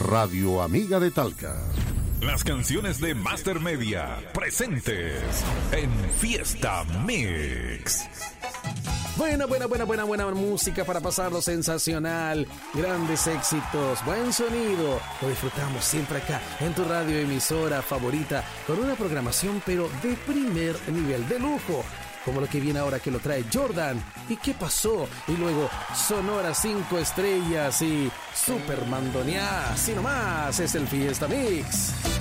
Radio Amiga de Talca. Las canciones de Master Media presentes en Fiesta Mix. Buena música para pasarlo sensacional. Grandes éxitos, buen sonido. Lo disfrutamos siempre acá en tu radio emisora favorita con una programación pero de primer nivel, de lujo. Como lo que viene ahora que lo trae Jordan. ¿Y qué pasó? Y luego Sonora 5 estrellas y Super Mandoneá. Así nomás es el Fiesta Mix.